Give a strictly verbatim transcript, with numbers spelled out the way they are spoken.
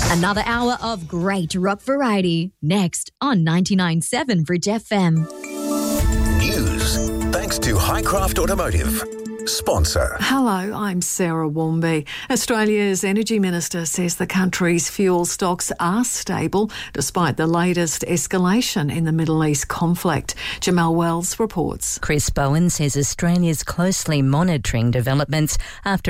Another hour of great rock variety next on ninety-nine point seven Bridge F M. News thanks to Highcraft Automotive. Sponsor. Hello, I'm Sarah Warmby. Australia's Energy Minister says the country's fuel stocks are stable despite the latest escalation in the Middle East conflict. Jamal Wells reports. Chris Bowen says Australia's closely monitoring developments after